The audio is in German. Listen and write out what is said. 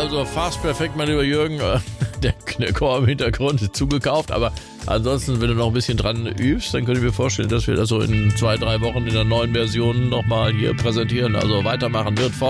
also fast perfekt, mein lieber Jürgen. Der Chor im Hintergrund ist zugekauft, aber ansonsten, wenn du noch ein bisschen dran übst, dann könnte ich mir vorstellen, dass wir das so in 2-3 Wochen in der neuen Version nochmal hier präsentieren. Also weitermachen wird